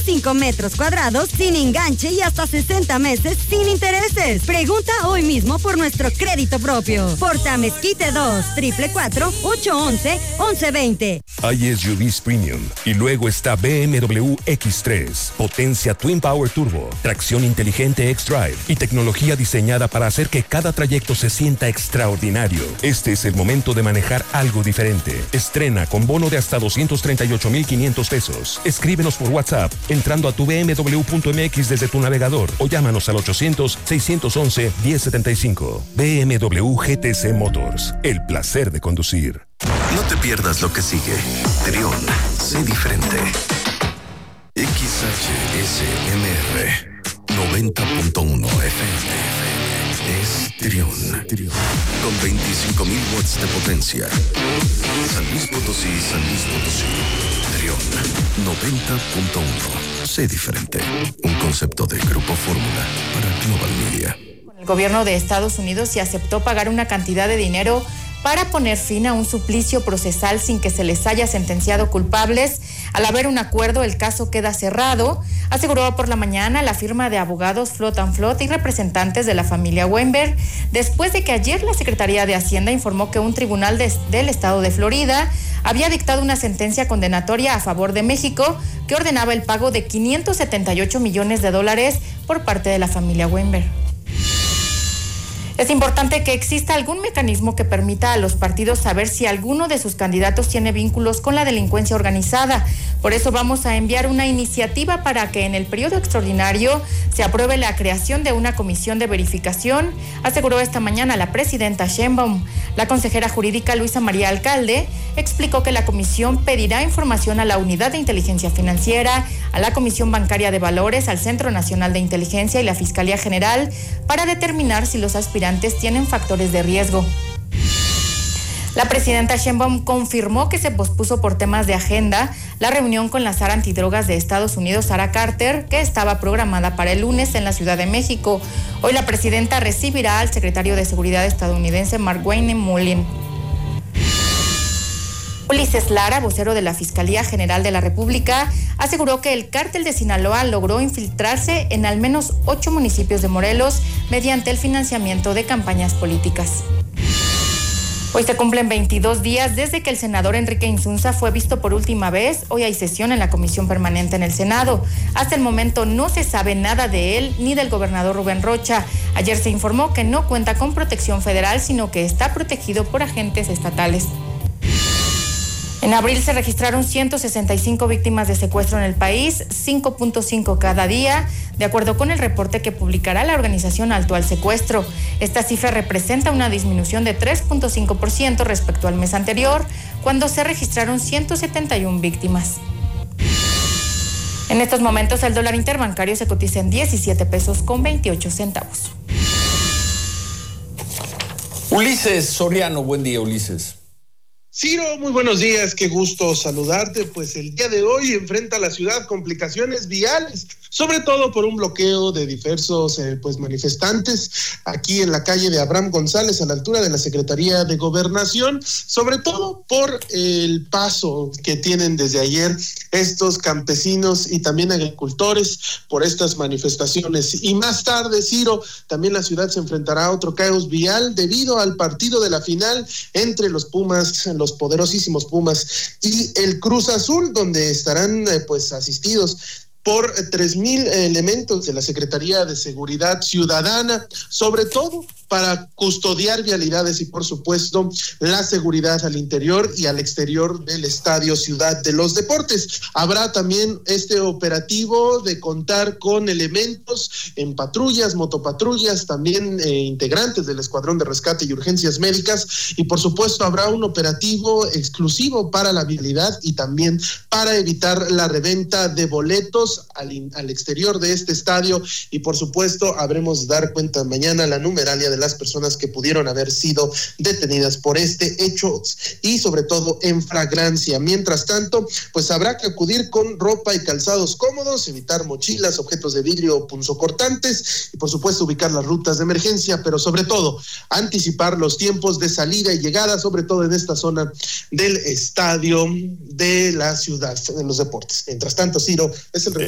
5 metros cuadrados sin enganche y hasta 60 meses sin intereses. Pregunta hoy mismo por nuestro crédito propio. Porta Mezquite 2, 444-811-1120. Hay SUVs Premium y luego está BMW X3, potencia Twin Power Turbo, tracción inteligente X-Drive y tecnología diseñada para hacer que cada trayecto se sienta extraordinario. Este es el momento de manejar algo diferente. Estrena con bono de hasta 238,500 pesos. Escríbenos por WhatsApp entrando a tu bmw.mx desde tu navegador o llámanos al 800-611-1075. BMW GTC Motors, el placer de conducir. No te pierdas lo que sigue. Trión, sé diferente. XHSMR 90.1 FM. Es Trión. Con 25,000 watts de potencia. San Luis Potosí. Trión 90.1. Sé diferente. Un concepto de Grupo Fórmula para Global Media. El gobierno de Estados Unidos se aceptó pagar una cantidad de dinero para poner fin a un suplicio procesal sin que se les haya sentenciado culpables. Al haber un acuerdo, el caso queda cerrado, aseguró por la mañana la firma de abogados Flot and Flot y representantes de la familia Weinberg, después de que ayer la Secretaría de Hacienda informó que un tribunal del estado de Florida había dictado una sentencia condenatoria a favor de México que ordenaba el pago de $578 millones por parte de la familia Weinberg. Es importante que exista algún mecanismo que permita a los partidos saber si alguno de sus candidatos tiene vínculos con la delincuencia organizada. Por eso vamos a enviar una iniciativa para que en el periodo extraordinario se apruebe la creación de una comisión de verificación, aseguró esta mañana la presidenta Sheinbaum. La consejera jurídica Luisa María Alcalde explicó que la comisión pedirá información a la Unidad de Inteligencia Financiera, a la Comisión Bancaria de Valores, al Centro Nacional de Inteligencia y la Fiscalía General para determinar si los aspirantes tienen factores de riesgo. La presidenta Sheinbaum confirmó que se pospuso por temas de agenda la reunión con la SAR antidrogas de Estados Unidos, Sarah Carter, que estaba programada para el lunes en la Ciudad de México. Hoy la presidenta recibirá al secretario de Seguridad estadounidense Mark Wayne-Mullin. Ulises Lara, vocero de la Fiscalía General de la República, aseguró que el cártel de Sinaloa logró infiltrarse en al menos 8 municipios de Morelos mediante el financiamiento de campañas políticas. Hoy se cumplen 22 días desde que el senador Enrique Insunza fue visto por última vez. Hoy hay sesión en la Comisión Permanente en el Senado. Hasta el momento no se sabe nada de él ni del gobernador Rubén Rocha. Ayer se informó que no cuenta con protección federal, sino que está protegido por agentes estatales. En abril se registraron 165 víctimas de secuestro en el país, 5.5 cada día, de acuerdo con el reporte que publicará la organización Alto al Secuestro. Esta cifra representa una disminución de 3.5% respecto al mes anterior, cuando se registraron 171 víctimas. En estos momentos el dólar interbancario se cotiza en 17 pesos con 28 centavos. Ulises Soriano, buen día, Ulises. Ciro, muy buenos días, qué gusto saludarte. Pues el día de hoy enfrenta la ciudad complicaciones viales, sobre todo por un bloqueo de diversos manifestantes aquí en la calle de Abraham González, a la altura de la Secretaría de Gobernación, sobre todo por el paso que tienen desde ayer estos campesinos y también agricultores por estas manifestaciones. Y más tarde, Ciro, también la ciudad se enfrentará a otro caos vial debido al partido de la final entre los Pumas, los poderosísimos Pumas, y el Cruz Azul, donde estarán asistidos por 3,000 elementos de la Secretaría de Seguridad Ciudadana, sobre todo para custodiar vialidades y, por supuesto, la seguridad al interior y al exterior del Estadio Ciudad de los Deportes. Habrá también este operativo de contar con elementos en patrullas, motopatrullas, también integrantes del Escuadrón de Rescate y Urgencias Médicas, y, por supuesto, habrá un operativo exclusivo para la vialidad y también para evitar la reventa de boletos al exterior de este estadio. Y, por supuesto, habremos de dar cuenta mañana la numeralia de las personas que pudieron haber sido detenidas por este hecho y sobre todo en flagrancia. Mientras tanto, pues habrá que acudir con ropa y calzados cómodos, evitar mochilas, objetos de vidrio o punzocortantes y, por supuesto, ubicar las rutas de emergencia, pero sobre todo anticipar los tiempos de salida y llegada, sobre todo en esta zona del estadio de la Ciudad de los Deportes. Mientras tanto, Ciro, es el